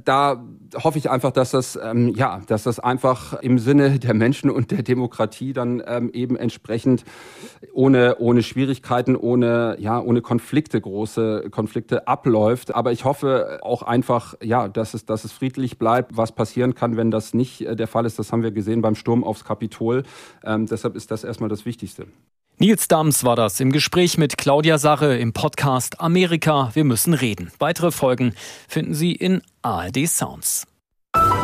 da hoffe ich einfach, dass das einfach im Sinne der Menschen und der Demokratie dann eben entsprechend ohne Schwierigkeiten, ohne große Konflikte abläuft. Aber ich hoffe auch einfach, dass es friedlich bleibt. Was passieren kann, wenn das nicht der Fall ist, das haben wir gesehen beim Sturm aufs Kapitol. Deshalb ist das erstmal das Wichtigste. Nils Dams war das im Gespräch mit Claudia Sarre im Podcast Amerika, wir müssen reden. Weitere Folgen finden Sie in ARD Sounds.